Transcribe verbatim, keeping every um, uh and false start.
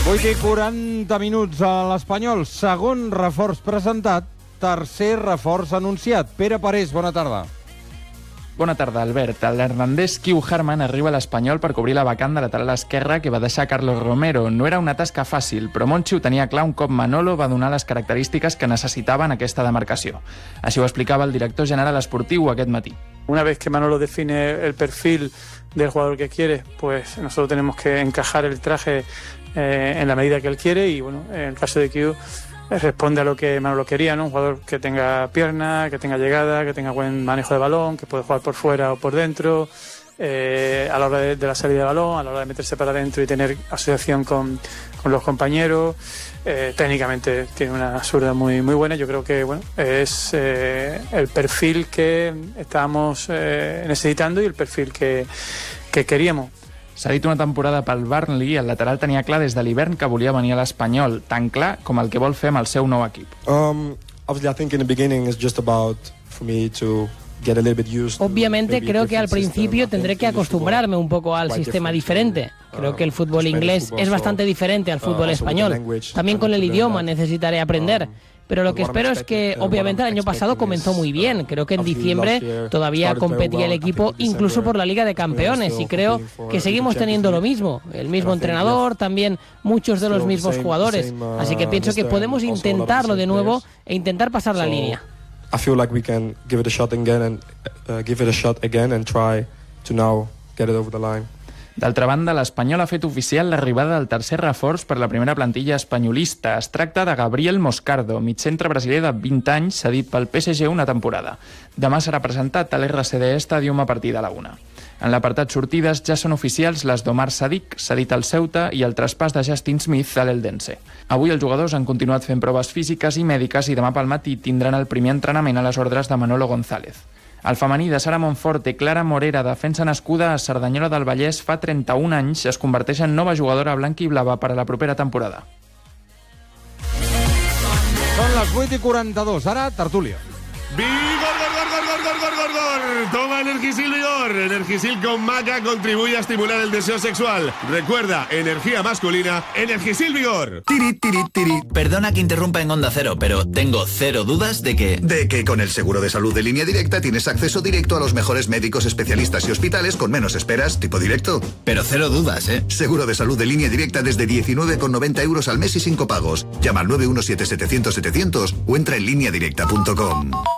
vuit i quaranta minuts a l'Espanyol. Segon reforç presentat, tercer reforç anunciat. Pere Parés, bona tarda. Bona tarda, Albert. L'Hernandés Kiu Harman arriba a l'Espanyol per cobrir la vacant de lateral esquerra que va deixar Carlos Romero. No era una tasca fàcil, però Monchi ho tenia clar un cop Manolo va donar les característiques que necessitaven aquesta demarcació. Així ho explicava el director general esportiu aquest matí. Una vez que Manolo define el perfil del jugador que quiere, pues nosotros tenemos que encajar el traje eh, en la medida que él quiere y bueno, en el caso de Kiu responde a lo que Manolo quería, ¿no? Un jugador que tenga pierna, que tenga llegada, que tenga buen manejo de balón, que puede jugar por fuera o por dentro, eh, a la hora de, de la salida de balón, a la hora de meterse para adentro y tener asociación con, con los compañeros. Eh, técnicamente tiene una zurda muy, muy buena. Yo creo que bueno, es eh, el perfil que estábamos eh, necesitando y el perfil que, que queríamos. S'ha dit una temporada pel Burnley i el lateral tenia clar des de l'hivern que volia venir a l'Espanyol, tan clar com el que vol fer amb el seu nou equip. Um, obviously, I think in the beginning it's just about for me to get a little bit used. Obviamente creo que al principio tendré que acostumbrarme un poco al sistema diferente. Creo que el fútbol inglés es bastante diferente al fútbol español. También con el idioma necesitaré aprender. Pero lo que espero es que, obviamente, el año pasado comenzó muy bien. Creo que en diciembre todavía competía el equipo, incluso por la Liga de Campeones, y creo que seguimos teniendo lo mismo. El mismo entrenador, también muchos de los mismos jugadores. Así que pienso que podemos intentarlo de nuevo e intentar pasar la línea. I feel like we can give it a shot again and uh, give it a shot again and try to now get it over the line. D'altra banda, l'Espanyol ha fet oficial l'arribada del tercer reforç per la primera plantilla espanyolista. Es tracta de Gabriel Moscardo, mitcentre brasiler de vint anys, cedit pel P S G una temporada. Demà serà presentat a l'R C D Stadium a partir de la una. En l'apartat sortides ja són oficials les d'Omar Sadik, cedit al Ceuta, i el traspàs de Justin Smith a l'Eldense. Avui els jugadors han continuat fent proves físiques i mèdiques i demà pel matí tindran el primer entrenament a les ordres de Manolo González. El femení de Sara Monforte, Clara Morera, defensa nascuda a Cerdanyola del Vallès fa trenta-un anys, es converteix en nova jugadora blanca i blava per a la propera temporada. Són les vuit i quaranta-dos, ara tertúlia. ¡Vigor, gor, gor, gor, gor, gor, gor, gor, gor! Toma Energisil Vigor. Energisil con maca contribuye a estimular el deseo sexual. Recuerda, energía masculina, Energisil Vigor. Tiri, tiri, tiri. Perdona que interrumpa en Onda Cero, pero tengo cero dudas de que... De que con el seguro de salud de Línea Directa tienes acceso directo a los mejores médicos, especialistas y hospitales con menos esperas, tipo directo. Pero cero dudas, ¿eh? Seguro de salud de Línea Directa desde diecinueve con noventa euros al mes y sin copagos. Llama al nueve uno siete, setecientos, setecientos o entra en línea directa punto com.